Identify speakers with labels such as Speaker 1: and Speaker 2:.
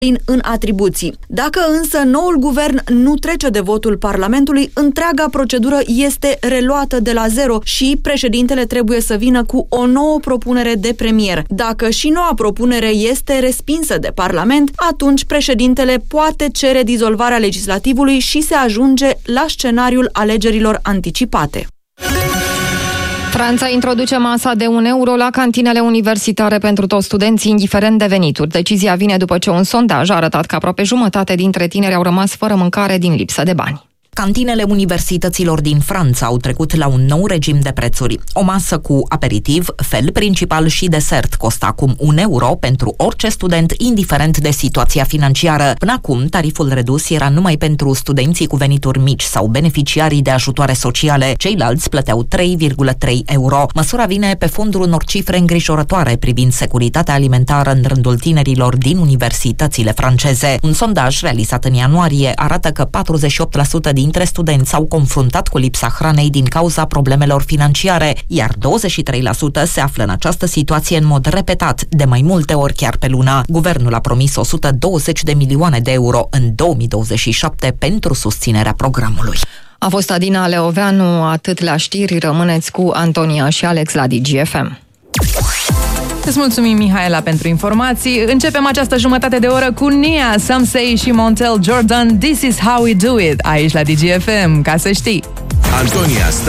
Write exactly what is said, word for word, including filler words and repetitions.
Speaker 1: în atribuții. Dacă însă noul guvern nu trece de votul Parlamentului, întreaga procedură este reluată de la zero și președintele trebuie să vină cu o nouă propunere de premier. Dacă și noua propunere este respinsă de Parlament, atunci președintele poate cere dizolvarea legislativului și se ajunge la scenariul alegerilor anticipate.
Speaker 2: Franța introduce masa de un euro la cantinele universitare pentru toți studenții, indiferent de venituri. Decizia vine după ce un sondaj a arătat că aproape jumătate dintre tineri au rămas fără mâncare din lipsă de bani.
Speaker 3: Cantinele universităților din Franța au trecut la un nou regim de prețuri. O masă cu aperitiv, fel principal și desert costă acum un euro pentru orice student, indiferent de situația financiară. Până acum, tariful redus era numai pentru studenții cu venituri mici sau beneficiarii de ajutoare sociale. Ceilalți plăteau trei virgulă trei euro. Măsura vine pe fondul unor cifre îngrijorătoare privind securitatea alimentară în rândul tinerilor din universitățile franceze. Un sondaj realizat în ianuarie arată că patruzeci și opt la sută dintre studenți s-au confruntat cu lipsa hranei din cauza problemelor financiare, iar douăzeci și trei la sută se află în această situație în mod repetat, de mai multe ori chiar pe lună. Guvernul a promis o sută douăzeci de milioane de euro în două mii douăzeci și șapte pentru susținerea programului.
Speaker 2: A fost Adina Leoveanu, atât la știri, rămâneți cu Antonia și Alex la D G F M.
Speaker 4: Îți mulțumim, Mihaela, pentru informații. Începem această jumătate de oră cu Nia, Some Say și Montel Jordan. This is how we do it, aici la D G F M, ca să știi.
Speaker 5: Antonia,